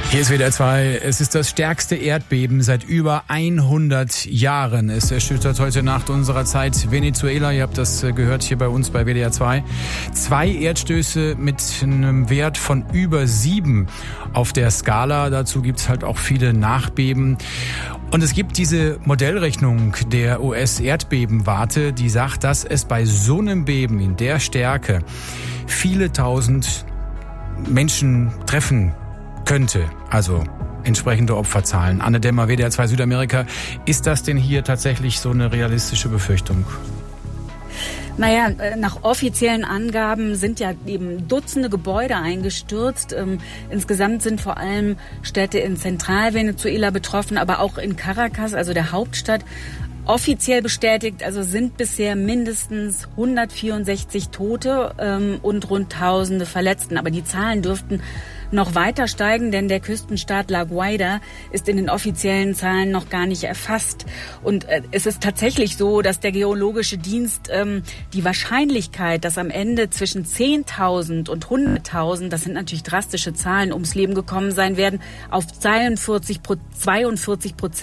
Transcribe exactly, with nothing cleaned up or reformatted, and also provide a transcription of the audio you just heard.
Hier ist W D R zwei. Es ist das stärkste Erdbeben seit über hundert Jahren. Es erschüttert heute Nacht unserer Zeit Venezuela. Ihr habt das gehört hier bei uns bei W D R zwei. Zwei Erdstöße mit einem Wert von über sieben auf der Skala. Dazu gibt's halt auch viele Nachbeben. Und es gibt diese Modellrechnung der U S-Erdbebenwarte, die sagt, dass es bei so einem Beben in der Stärke viele tausend Menschen treffen könnte, also entsprechende Opferzahlen. Anne Dämmer, W D R zwei Südamerika. Ist das denn hier tatsächlich so eine realistische Befürchtung? Naja, nach offiziellen Angaben sind ja eben Dutzende Gebäude eingestürzt. Insgesamt sind vor allem Städte in Zentralvenezuela betroffen, aber auch in Caracas, also der Hauptstadt. Offiziell bestätigt, also sind bisher mindestens hundertvierundsechzig Tote ähm, und rund Tausende Verletzten. Aber die Zahlen dürften noch weiter steigen, denn der Küstenstaat La Guaira ist in den offiziellen Zahlen noch gar nicht erfasst. Und äh, es ist tatsächlich so, dass der Geologische Dienst ähm, die Wahrscheinlichkeit, dass am Ende zwischen zehntausend und hunderttausend, das sind natürlich drastische Zahlen, ums Leben gekommen sein werden, auf zweiundvierzig Prozent